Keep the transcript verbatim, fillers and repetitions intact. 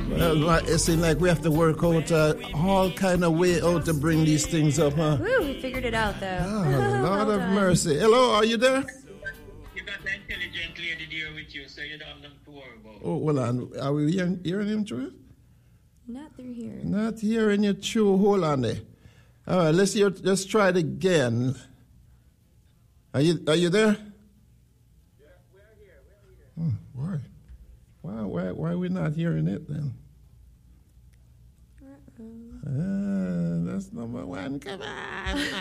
Well, it seems like we have to work out uh, all kind of way out to bring these things up, huh? Woo, we figured it out, though. Oh, Lord Well of done. mercy. Hello, are you there? You got an intelligent lady there with you, so you don't have nothing to worry about. Oh, hold on. Are we hearing, hearing him through? Not through here. Not hearing you through. Hold on there. All right, let's hear. Let's try it again. Are you Are you there? Yeah, we're here. We're here. Oh, why? Why? Why? Why are we not hearing it then? Uh-oh. Uh, that's number one. Come on.